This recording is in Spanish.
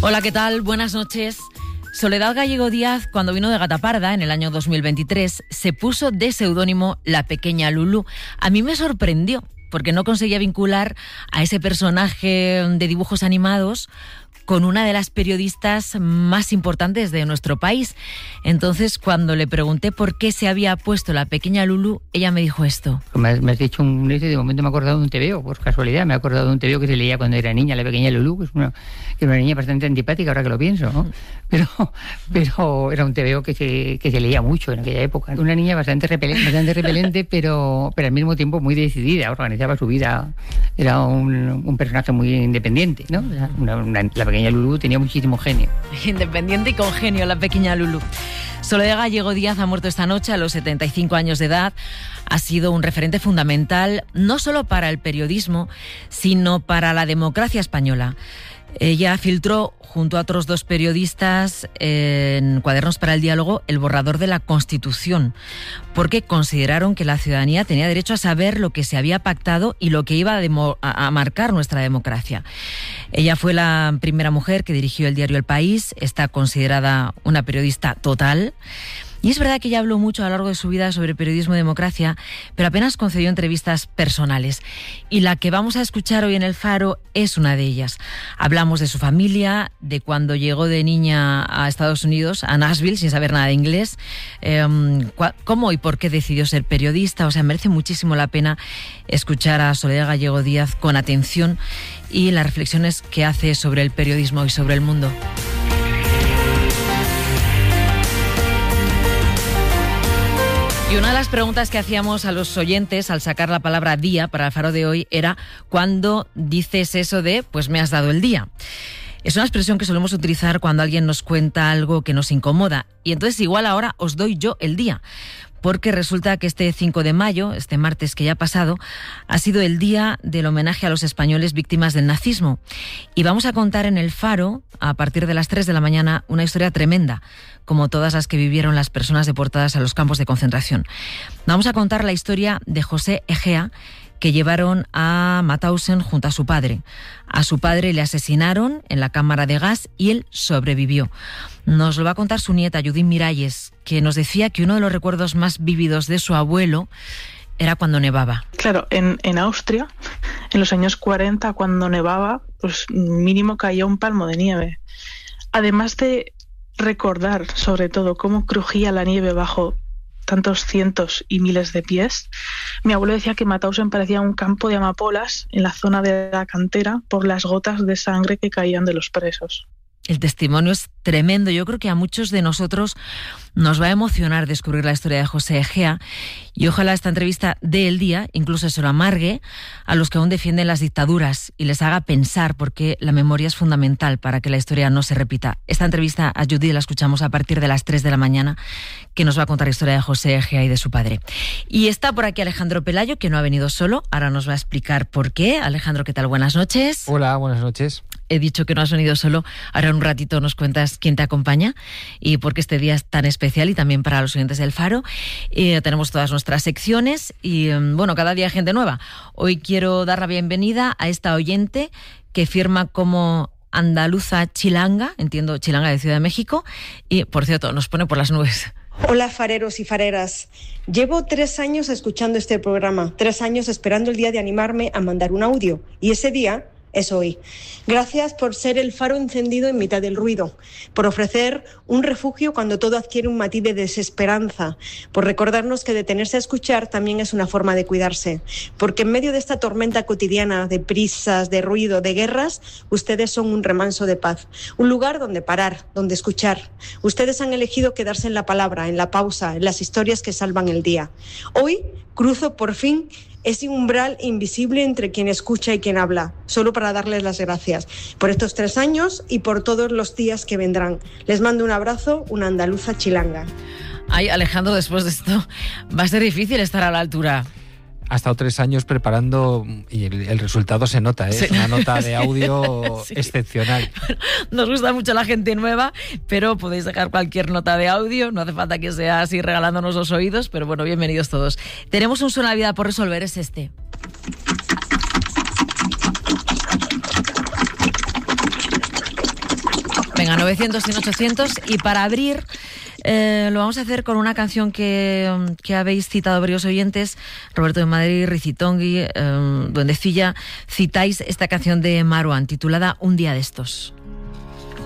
Hola, ¿qué tal? Buenas noches. Soledad Gallego Díaz, cuando vino de Gataparda en el año 2023, se puso de seudónimo La Pequeña Lulú. A mí me sorprendió, porque no conseguía vincular a ese personaje de dibujos animados con una de las periodistas más importantes de nuestro país. Entonces, cuando le pregunté por qué se había puesto La Pequeña Lulú, ella me dijo esto. Me has dicho de momento me he acordado de un TVO, por casualidad, me he acordado de un TVO que se leía cuando era niña, La Pequeña Lulú, que es una niña bastante antipática ahora que lo pienso, ¿no? Pero era un TVO que se leía mucho en aquella época. Una niña bastante repelente, pero al mismo tiempo muy decidida, organizaba su vida, era un personaje muy independiente, ¿no? La Pequeña Lulú tenía muchísimo genio. Independiente y con genio, La Pequeña Lulú. Soledad Gallego Díaz ha muerto esta noche a los 75 años de edad. Ha sido un referente fundamental no solo para el periodismo, sino para la democracia española. Ella filtró, junto a otros dos periodistas, en Cuadernos para el Diálogo, el borrador de la Constitución, porque consideraron que la ciudadanía tenía derecho a saber lo que se había pactado y lo que iba a marcar nuestra democracia. Ella fue la primera mujer que dirigió el diario El País, está considerada una periodista total. Y es verdad que ella habló mucho a lo largo de su vida sobre periodismo y democracia, pero apenas concedió entrevistas personales. Y la que vamos a escuchar hoy en El Faro es una de ellas. Hablamos de su familia, de cuando llegó de niña a Estados Unidos, a Nashville, sin saber nada de inglés, cómo y por qué decidió ser periodista. O sea, merece muchísimo la pena escuchar a Soledad Gallego Díaz con atención y las reflexiones que hace sobre el periodismo y sobre el mundo. Y una de las preguntas que hacíamos a los oyentes al sacar la palabra día para el Faro de hoy era ¿cuándo dices eso de pues me has dado el día? Es una expresión que solemos utilizar cuando alguien nos cuenta algo que nos incomoda. Y entonces igual ahora os doy yo el día. Porque resulta que este 5 de mayo, este martes que ya ha pasado, ha sido el día del homenaje a los españoles víctimas del nazismo. Y vamos a contar en El Faro, a partir de las 3 de la mañana, una historia tremenda, como todas las que vivieron las personas deportadas a los campos de concentración. Vamos a contar la historia de José Egea, que llevaron a Mauthausen junto a su padre. A su padre le asesinaron en la cámara de gas y él sobrevivió. Nos lo va a contar su nieta, Judith Miralles, que nos decía que uno de los recuerdos más vívidos de su abuelo era cuando nevaba. Claro, en Austria, en los años 40, cuando nevaba, pues mínimo caía un palmo de nieve. Además de recordar, sobre todo, cómo crujía la nieve bajo tantos cientos y miles de pies, mi abuelo decía que Mauthausen parecía un campo de amapolas en la zona de la cantera por las gotas de sangre que caían de los presos. El testimonio es tremendo. Yo creo que a muchos de nosotros nos va a emocionar descubrir la historia de José Egea y ojalá esta entrevista dé el día, incluso se lo amargue a los que aún defienden las dictaduras y les haga pensar, porque la memoria es fundamental para que la historia no se repita. Esta entrevista a Judith la escuchamos a partir de las 3 de la mañana, que nos va a contar la historia de José Egea y de su padre. Y está por aquí Alejandro Pelayo, que no ha venido solo, ahora nos va a explicar por qué. Alejandro, ¿qué tal? Buenas noches. Hola, buenas noches. He dicho que no has venido solo, ahora en un ratito nos cuentas quién te acompaña y por qué este día es tan especial y también para los oyentes del Faro. Tenemos todas nuestras secciones y bueno, cada día gente nueva. Hoy quiero dar la bienvenida a esta oyente que firma como Andaluza Chilanga, entiendo Chilanga de Ciudad de México, y por cierto nos pone por las nubes. Hola fareros y fareras, llevo 3 años escuchando este programa, 3 años esperando el día de animarme a mandar un audio y ese día es hoy. Gracias por ser el faro encendido en mitad del ruido, por ofrecer un refugio cuando todo adquiere un matiz de desesperanza, por recordarnos que detenerse a escuchar también es una forma de cuidarse, porque en medio de esta tormenta cotidiana de prisas, de ruido, de guerras, ustedes son un remanso de paz, un lugar donde parar, donde escuchar. Ustedes han elegido quedarse en la palabra, en la pausa, en las historias que salvan el día. Hoy cruzo por fin ese umbral invisible entre quien escucha y quien habla, solo para darles las gracias por estos 3 años y por todos los días que vendrán. Les mando un abrazo, una andaluza chilanga. Ay, Alejandro, después de esto va a ser difícil estar a la altura. Ha estado 3 años preparando y el resultado se nota, ¿eh? Sí. Es una nota de audio sí. Excepcional. Nos gusta mucho la gente nueva, pero podéis dejar cualquier nota de audio, no hace falta que sea así regalándonos los oídos, pero bueno, bienvenidos todos. Tenemos un Suena la Vida por resolver, es este. Venga, 900 y 800. Y para abrir, lo vamos a hacer con una canción que habéis citado varios oyentes, Roberto de Madrid, Rizitongui, Duendecilla. Citáis esta canción de Marwan, titulada Un día de estos.